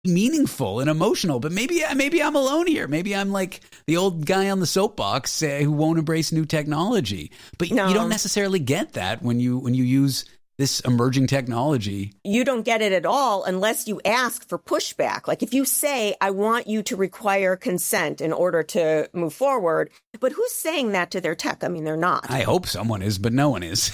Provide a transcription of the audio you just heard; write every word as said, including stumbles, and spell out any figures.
meaningful and emotional. But maybe maybe I'm alone here. Maybe I'm like the old guy on the soapbox uh, who won't embrace new technology. But no. you don't necessarily get that when you when you use this emerging technology. You don't get it at all unless you ask for pushback. Like if you say, I want you to require consent in order to move forward, but who's saying that to their tech? I mean, they're not. I hope someone is, but no one is.